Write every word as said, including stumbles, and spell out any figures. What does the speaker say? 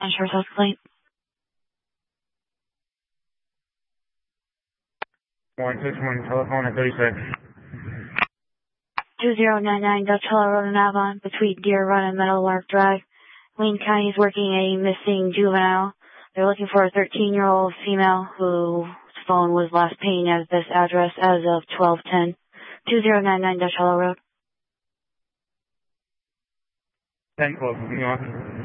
Insurance House Complaint. one six one, telephone at thirty-six. two zero nine nine Dutch Hollow Road in Avon, between Deer Run and Meadowlark Drive. Wayne County is working a missing juvenile. They're looking for a thirteen-year-old female whose phone was last pinged at this address as of twelve ten. two zero nine nine Dutch Hollow Road. ten twelve, New York.